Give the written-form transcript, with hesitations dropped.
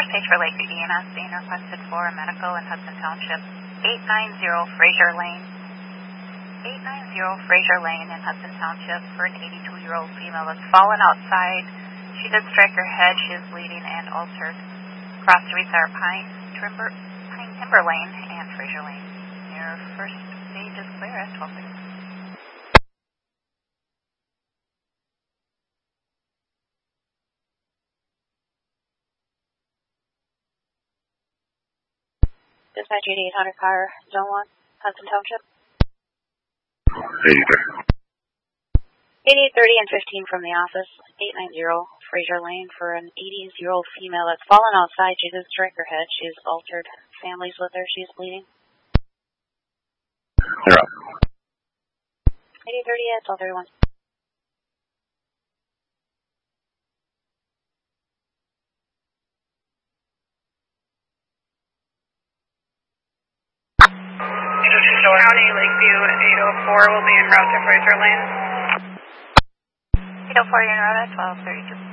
page for Lakeview EMS being requested for a medical in Hudson Township. 890 Fraser Lane. 890 Fraser Lane in Hudson Township for an 82-year-old female that's fallen outside. She did strike her head. She is bleeding and altered. Cross streets are Pine Timber Lane and Fraser Lane. Your first stage is clear at 12:30. Dispatch 8800 car, Zone 1, Hudson Township. 8830 and 15 from the office. 890 Fraser Lane for an 80-year-old female that's fallen outside. She did strike her head. She's altered. Family's with her. She's bleeding. They're up. 8830 at 1231. County, Lakeview, 804 will be en route to Fraser Lane. 804, you're en route at 1232.